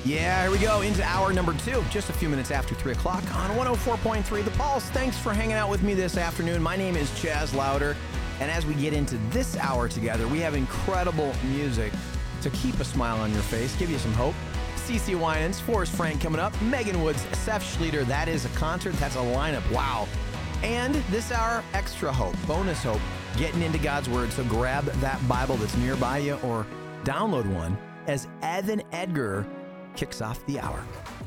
Yeah, here we go into hour number 2, just a few minutes after 3 o'clock on 104.3 The Pulse. Thanks for hanging out with me this afternoon. My name is Chaz Louder, and as we get into this hour together, we have incredible music to keep a smile on your face, give you some hope. CeCe Winans, Forrest Frank coming up, Megan Woods, Seth Schlueter. That is a concert, that's a lineup, wow. And this hour, extra hope, bonus hope, getting into God's Word. So grab that Bible that's nearby you or download one as Evan Edgar kicks off the hour.